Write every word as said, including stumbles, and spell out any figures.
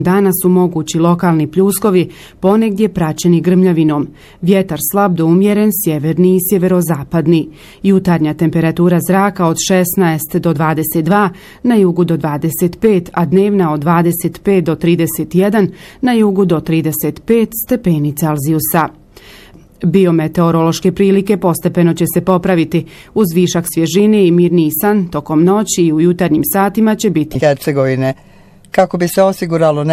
Danas su mogući lokalni pljuskovi, ponegdje praćeni grmljavinom. Vjetar slab do umjeren, sjeverni i sjeverozapadni. Jutarnja temperatura zraka od šesnaest do dvadeset dva, na jugu do dvadeset pet, a dnevna od dvadeset pet do trideset jedan, na jugu do trideset pet stepeni Celzijusa. Biometeorološke prilike postepeno će se popraviti. Uz višak svježine i mirniji san, tokom noći i u jutarnjim satima će biti Hercegovine. Kako bi se osiguralo